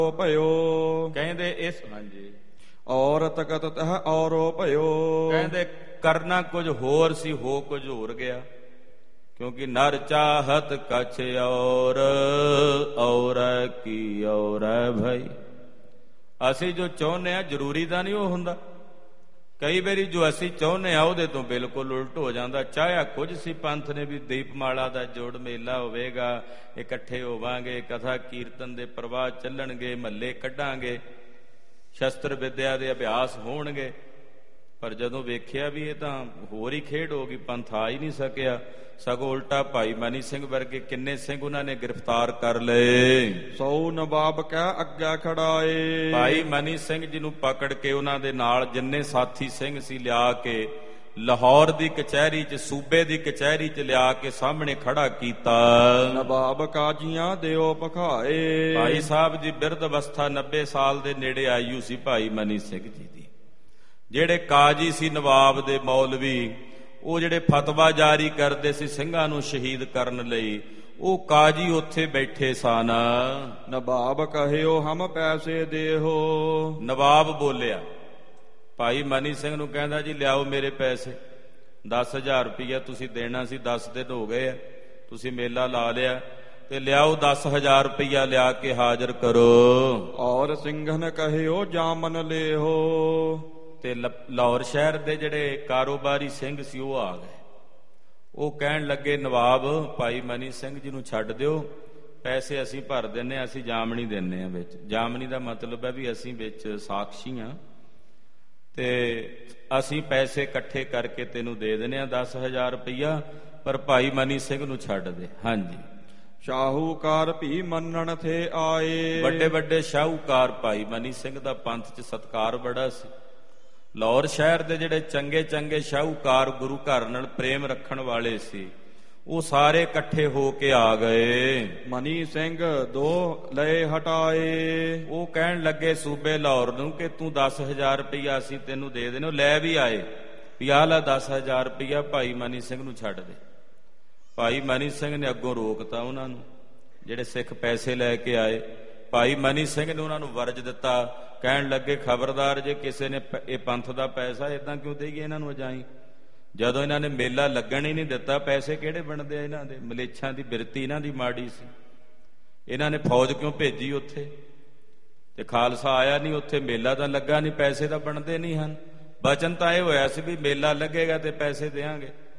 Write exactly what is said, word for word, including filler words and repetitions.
ਭਇਓ ਕਹਿੰਦੇ ਇਸ ਹਾਂਜੀ ਔਰਤ ਕਤ ਤਹ ਔਰੋ ਭਇਓ ਕਹਿੰਦੇ ਕਰਨਾ ਕੁਝ ਹੋਰ ਸੀ, ਹੋ ਕੁਝ ਹੋਰ ਗਿਆ। ਕਿਉਂਕਿ ਨਰ ਚਾਹਤ ਕਛ ਔਰ ਔਰੈ ਕੀ ਔਰੈ ਭਾਈ। ਅਸੀਂ ਜੋ ਚਾਹੁੰਦੇ ਹਾਂ ਜ਼ਰੂਰੀ ਤਾਂ ਨਹੀਂ ਉਹ ਹੁੰਦਾ। ਕਈ ਵਾਰੀ ਜੋ ਅਸੀਂ ਚਾਹੁੰਦੇ ਹਾਂ ਉਹਦੇ ਤੋਂ ਬਿਲਕੁਲ ਉਲਟ ਹੋ ਜਾਂਦਾ। ਚਾਹਿਆ ਕੁਝ ਸੀ ਪੰਥ ਨੇ ਵੀ ਦੀਪਮਾਲਾ ਦਾ ਜੋੜ ਮੇਲਾ ਹੋਵੇਗਾ, ਇਕੱਠੇ ਹੋਵਾਂਗੇ, ਕਥਾ ਕੀਰਤਨ ਦੇ ਪ੍ਰਵਾਹ ਚੱਲਣਗੇ, ਮਹੱਲੇ ਕੱਢਾਂਗੇ, ਸ਼ਸਤਰ ਵਿਦਿਆ ਦੇ ਅਭਿਆਸ ਹੋਣਗੇ। ਪਰ ਜਦੋਂ ਵੇਖਿਆ ਵੀ ਇਹ ਤਾਂ ਹੋਰ ਹੀ ਖੇਡ ਹੋ ਗਈ, ਪੰਥ ਆ ਹੀ ਨਹੀਂ ਸਕਿਆ। ਸਗੋਂ ਉਲਟਾ ਭਾਈ ਮਨੀ ਸਿੰਘ ਵਰਗੇ ਕਿੰਨੇ ਸਿੰਘ ਉਹਨਾਂ ਨੇ ਗ੍ਰਿਫਤਾਰ ਕਰ ਲਏ। ਸੌ ਨਵਾਬ ਕਹਿ ਅੱਗੇ ਖੜਾਏ। ਭਾਈ ਮਨੀ ਸਿੰਘ ਜੀ ਨੂੰ ਪਕੜ ਕੇ ਉਹਨਾਂ ਦੇ ਨਾਲ ਜਿੰਨੇ ਸਾਥੀ ਸਿੰਘ ਸੀ ਲਿਆ ਕੇ ਲਾਹੌਰ ਦੀ ਕਚਹਿਰੀ 'ਚ, ਸੂਬੇ ਦੀ ਕਚਹਿਰੀ 'ਚ ਲਿਆ ਕੇ ਸਾਹਮਣੇ ਖੜਾ ਕੀਤਾ। ਨਵਾਬ ਕਾਜੀਆਂ ਦਿਓ ਭਖਾਏ। ਭਾਈ ਸਾਹਿਬ ਜੀ ਬਿਰਧ ਅਵਸਥਾ ਨੱਬੇ ਸਾਲ ਦੇ ਨੇੜੇ ਆਯੂ ਸੀ ਭਾਈ ਮਨੀ ਸਿੰਘ ਜੀ ਦੀ। ਜਿਹੜੇ ਕਾਜੀ ਸੀ ਨਵਾਬ ਦੇ ਮੌਲਵੀ, ਉਹ ਜਿਹੜੇ ਫਤਵਾ ਜਾਰੀ ਕਰਦੇ ਸੀ ਸਿੰਘਾਂ ਨੂੰ ਸ਼ਹੀਦ ਕਰਨ ਲਈ, ਉਹ ਕਾਜੀ ਉੱਥੇ ਬੈਠੇ ਸਨ। ਨਵਾਬ ਕਹਿਓ ਹਮ ਪੈਸੇ ਦੇਹੋ। ਨਵਾਬ ਬੋਲਿਆ, ਭਾਈ ਮਨੀ ਸਿੰਘ ਨੂੰ ਕਹਿੰਦਾ ਜੀ ਲਿਆਓ ਮੇਰੇ ਪੈਸੇ, ਦਸ ਹਜ਼ਾਰ ਰੁਪਈਆ ਤੁਸੀਂ ਦੇਣਾ ਸੀ, ਦਸ ਦਿਨ ਹੋ ਗਏ ਆ, ਤੁਸੀਂ ਮੇਲਾ ਲਾ ਲਿਆ, ਤੇ ਲਿਆਓ ਦਸ ਹਜ਼ਾਰ ਰੁਪਈਆ ਲਿਆ ਕੇ ਹਾਜ਼ਰ ਕਰੋ। ਔਰ ਸਿੰਘਨ ਕਹਿਓ ਜਾਮਨ ਲੇਹੋ। ਤੇ ਲਾਹੌਰ ਸ਼ਹਿਰ ਦੇ ਜਿਹੜੇ ਕਾਰੋਬਾਰੀ ਸਿੰਘ ਸੀ ਉਹ ਆ ਗਏ। ਉਹ ਕਹਿਣ ਲੱਗੇ ਨਵਾਬ ਭਾਈ ਮਨੀ ਸਿੰਘ ਜੀ ਨੂੰ ਛੱਡ ਦਿਓ, ਪੈਸੇ ਅਸੀਂ ਭਰ ਦਿੰਨੇ ਹਾਂ, ਅਸੀਂ ਜਾਮਣੀ ਦਿੰਨੇ ਹਾਂ ਵਿੱਚ। ਜਾਮਣੀ ਦਾ ਮਤਲਬ ਹੈ ਵੀ ਅਸੀਂ ਵਿੱਚ ਸਾਖਸ਼ੀ ਹਾਂ, ਤੇ ਅਸੀਂ ਪੈਸੇ ਇਕੱਠੇ ਕਰਕੇ ਤੈਨੂੰ ਦੇ ਦਿੰਨੇ ਹਾਂ ਦਸ ਹਜ਼ਾਰ ਰੁਪਈਆ, ਪਰ ਭਾਈ ਮਨੀ ਸਿੰਘ ਨੂੰ ਛੱਡ ਦੇ। ਹਾਂਜੀ। ਸ਼ਾਹੂਕਾਰ ਭੀ ਮੰਨਣ ਥੇ ਆਏ। ਵੱਡੇ ਵੱਡੇ ਸ਼ਾਹੂਕਾਰ ਭਾਈ ਮਨੀ ਸਿੰਘ ਦਾ ਪੰਥ 'ਚ ਸਤਿਕਾਰ ਬੜਾ ਸੀ। ਲਾਹੌਰ ਸ਼ਹਿਰ ਦੇ ਜਿਹੜੇ ਚੰਗੇ ਚੰਗੇ ਸ਼ਾਹੂਕਾਰ, ਗੁਰੂ ਘਰ ਨਾਲ ਪ੍ਰੇਮ ਰੱਖਣ ਵਾਲੇ ਸੀ, ਉਹ ਸਾਰੇ ਇਕੱਠੇ ਹੋ ਕੇ ਆ ਗਏ। ਮਨੀ ਸਿੰਘ ਦੋ ਲਏ ਹਟਾਏ। ਉਹ ਕਹਿਣ ਲੱਗੇ ਸੂਬੇ ਲਾਹੌਰ ਨੂੰ ਕਿ ਤੂੰ ਦਸ ਹਜ਼ਾਰ ਰੁਪਈਆ ਅਸੀਂ ਤੈਨੂੰ ਦੇ ਦੇਣੇ। ਲੈ ਵੀ ਆਏ ਵੀ ਆਹ ਲੈ ਦਸ ਹਜ਼ਾਰ ਰੁਪਈਆ, ਭਾਈ ਮਨੀ ਸਿੰਘ ਨੂੰ ਛੱਡ ਦੇ। ਭਾਈ ਮਨੀ ਸਿੰਘ ਨੇ ਅੱਗੋਂ ਰੋਕਤਾ ਉਹਨਾਂ ਨੂੰ, ਜਿਹੜੇ ਸਿੱਖ ਪੈਸੇ ਲੈ ਕੇ ਆਏ। ਭਾਈ ਮਨੀ ਸਿੰਘ ਨੇ ਉਹਨਾਂ ਨੂੰ ਵਰਜ ਦਿੱਤਾ। ਕਹਿਣ ਲੱਗੇ ਖਬਰਦਾਰ, ਜੇ ਕਿਸੇ ਨੇ ਇਹ ਪੰਥ ਦਾ ਪੈਸਾ ਏਦਾਂ ਕਿਉਂ ਦੇਈਏ ਇਹਨਾਂ ਨੂੰ ਅਜਾਈ। ਜਦੋਂ ਇਹਨਾਂ ਨੇ ਮੇਲਾ ਲੱਗਣ ਹੀ ਨਹੀਂ ਦਿੱਤਾ, ਪੈਸੇ ਕਿਹੜੇ ਬਣਦੇ ਆ ਇਹਨਾਂ ਦੇ। ਮਲੇਛਾਂ ਦੀ ਬਿਰਤੀ ਇਹਨਾਂ ਦੀ ਮਾੜੀ ਸੀ। ਇਹਨਾਂ ਨੇ ਫੌਜ ਕਿਉਂ ਭੇਜੀ ਉੱਥੇ, ਤੇ ਖਾਲਸਾ ਆਇਆ ਨਹੀਂ ਉੱਥੇ, ਮੇਲਾ ਤਾਂ ਲੱਗਾ ਨਹੀਂ, ਪੈਸੇ ਤਾਂ ਬਣਦੇ ਨਹੀਂ ਹਨ। ਬਚਨ ਤਾਂ ਇਹ ਹੋਇਆ ਸੀ ਵੀ ਮੇਲਾ ਲੱਗੇਗਾ ਤੇ ਪੈਸੇ ਦੇਵਾਂਗੇ।